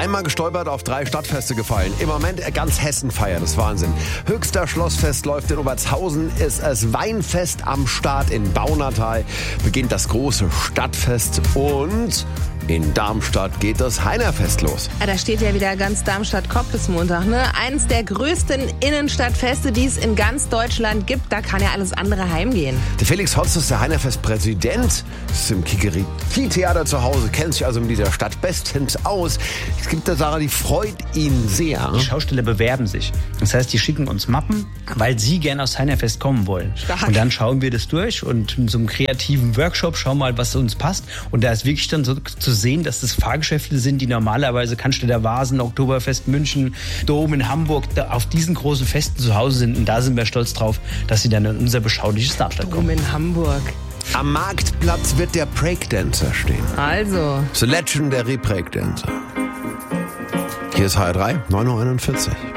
Einmal gestolpert, auf 3 Stadtfeste gefallen. Im Moment ganz Hessen feiert, das ist Wahnsinn. Höchster Schlossfest läuft in Obertshausen, ist das Weinfest am Start in Baunatal, beginnt das große Stadtfest und in Darmstadt geht das Heinerfest los. Da steht ja wieder ganz Darmstadt-Kopf bis Montag, ne? Eins der größten Innenstadtfeste, die es in ganz Deutschland gibt. Da kann ja alles andere heimgehen. Der Felix Hotz ist der Heinerfest-Präsident, ist im Kikeriki-Theater zu Hause, kennt sich also mit dieser Stadt bestens aus. Es gibt eine Sache, die freut ihn sehr. Die Schausteller bewerben sich. Das heißt, die schicken uns Mappen, weil sie gerne aufs Heinerfest kommen wollen. Stark. Und dann schauen wir das durch und in so einem kreativen Workshop schauen mal, was uns passt. Und da ist wirklich dann so zu sehen, dass das Fahrgeschäfte sind, die normalerweise Cannstatter Vasen, Oktoberfest München, Dom in Hamburg auf diesen großen Festen zu Hause sind. Und da sind wir stolz drauf, dass sie dann in unser beschauliches Darmstadt kommen. Dom in Hamburg. Am Marktplatz wird der Breakdancer stehen. Also. The Legendary Breakdancer. Hier ist HR3, 9:41 Uhr.